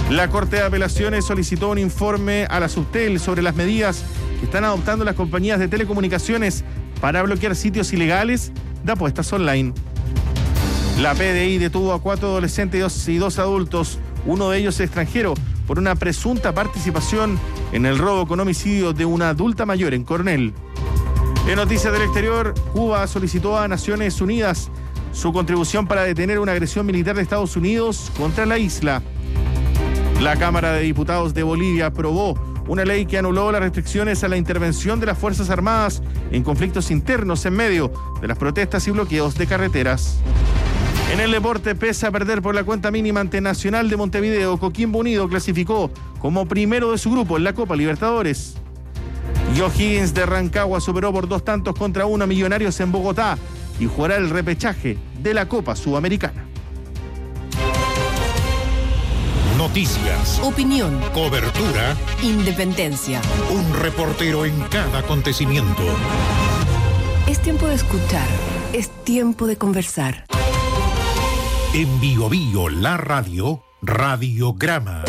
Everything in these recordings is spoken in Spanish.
La Corte de Apelaciones solicitó un informe a la Subtel sobre las medidas que están adoptando las compañías de telecomunicaciones para bloquear sitios ilegales de apuestas online. La PDI detuvo a 4 adolescentes y 2 adultos, uno de ellos extranjero, por una presunta participación en el robo con homicidio de una adulta mayor en Coronel. En noticias del exterior, Cuba solicitó a Naciones Unidas su contribución para detener una agresión militar de Estados Unidos contra la isla. La Cámara de Diputados de Bolivia aprobó una ley que anuló las restricciones a la intervención de las Fuerzas Armadas en conflictos internos en medio de las protestas y bloqueos de carreteras. En el deporte, pese a perder por la cuenta mínima ante Nacional de Montevideo, Coquimbo Unido clasificó como primero de su grupo en la Copa Libertadores. Y O'Higgins de Rancagua superó por 2-1 a Millonarios en Bogotá y jugará el repechaje de la Copa Sudamericana. Noticias, opinión, cobertura, independencia. Un reportero en cada acontecimiento. Es tiempo de escuchar, es tiempo de conversar. En Bio Bio, la radio, Radiograma.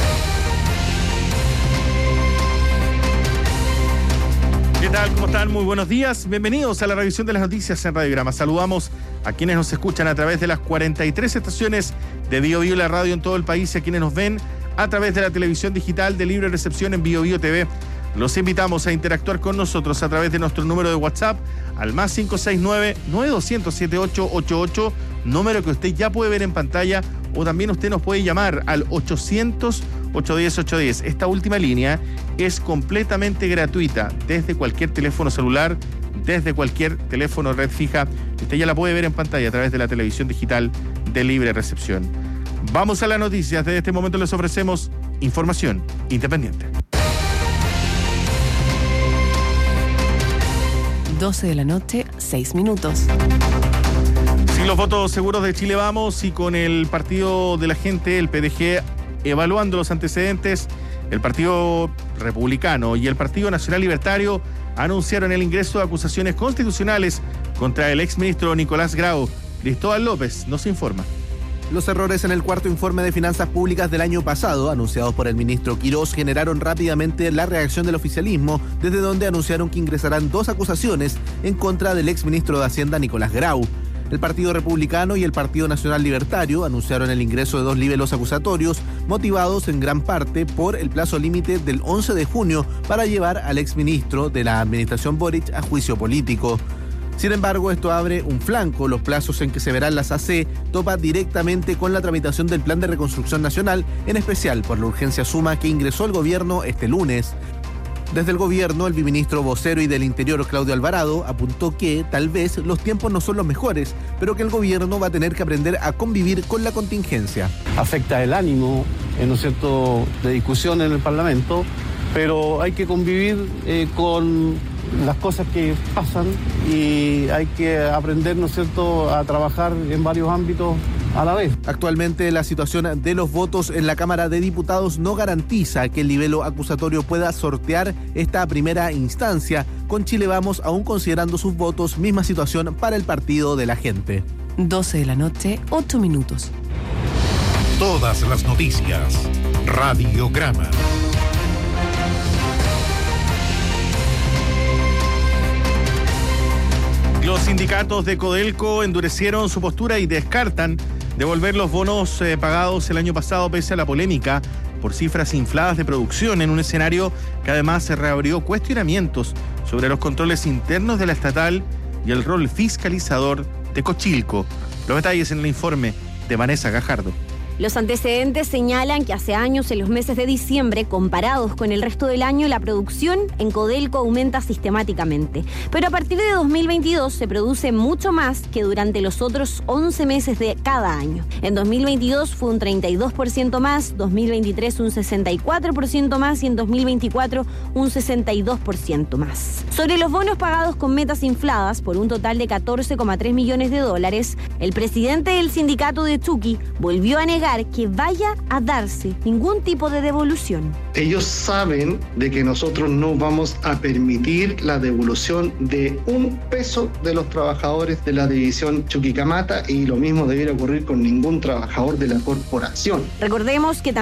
¿Qué tal? ¿Cómo están? Muy buenos días. Bienvenidos a la revisión de las noticias en Radiograma. Saludamos a quienes nos escuchan a través de las 43 estaciones de Bio Bio, la radio en todo el país, y a quienes nos ven a través de la televisión digital de libre recepción en Bio Bio TV. Los invitamos a interactuar con nosotros a través de nuestro número de WhatsApp al más 569-9200-7888, número que usted ya puede ver en pantalla, o también usted nos puede llamar al 800-810-810. Esta última línea es completamente gratuita desde cualquier teléfono celular, desde cualquier teléfono red fija. Usted ya la puede ver en pantalla a través de la televisión digital de libre recepción. Vamos a las noticias. Desde este momento les ofrecemos información independiente. 12 de la noche, 6 minutos. Sin los votos seguros de Chile Vamos y con el partido de la gente, el PDG, evaluando los antecedentes, el Partido Republicano y el Partido Nacional Libertario anunciaron el ingreso de acusaciones constitucionales contra el exministro Nicolás Grau. Cristóbal López nos informa. Los errores en el cuarto informe de finanzas públicas del año pasado, anunciados por el ministro Quirós, generaron rápidamente la reacción del oficialismo, desde donde anunciaron que ingresarán 2 acusaciones en contra del exministro de Hacienda Nicolás Grau. El Partido Republicano y el Partido Nacional Libertario anunciaron el ingreso de 2 libelos acusatorios, motivados en gran parte por el plazo límite del 11 de junio para llevar al exministro de la administración Boric a juicio político. Sin embargo, esto abre un flanco. Los plazos en que se verán las AC topa directamente con la tramitación del Plan de Reconstrucción Nacional, en especial por la urgencia suma que ingresó el gobierno este lunes. Desde el gobierno, el viceministro vocero y del Interior, Claudio Alvarado, apuntó que tal vez los tiempos no son los mejores, pero que el gobierno va a tener que aprender a convivir con la contingencia. Afecta el ánimo, ¿no es cierto?, de discusión en el Parlamento, pero hay que convivir con las cosas que pasan y hay que aprender, ¿no es cierto?, a trabajar en varios ámbitos a la vez. Actualmente la situación de los votos en la Cámara de Diputados no garantiza que el libelo acusatorio pueda sortear esta primera instancia, con Chile Vamos aún considerando sus votos, misma situación para el Partido de la Gente. 12 de la noche, 8 minutos. Todas las noticias, Radiograma. Los sindicatos de Codelco endurecieron su postura y descartan devolver los bonos pagados el año pasado pese a la polémica por cifras infladas de producción, en un escenario que además se reabrió cuestionamientos sobre los controles internos de la estatal y el rol fiscalizador de Cochilco. Los detalles en el informe de Vanessa Gajardo. Los antecedentes señalan que hace años, en los meses de diciembre, comparados con el resto del año, la producción en Codelco aumenta sistemáticamente. Pero a partir de 2022 se produce mucho más que durante los otros 11 meses de cada año. En 2022 fue un 32% más, 2023 un 64% más y en 2024 un 62% más. Sobre los bonos pagados con metas infladas por un total de $14,3 millones, el presidente del sindicato de Chuqui volvió a negar que vaya a darse ningún tipo de devolución. Ellos saben de que nosotros no vamos a permitir la devolución de un peso de los trabajadores de la división Chuquicamata, y lo mismo debiera ocurrir con ningún trabajador de la corporación. Recordemos que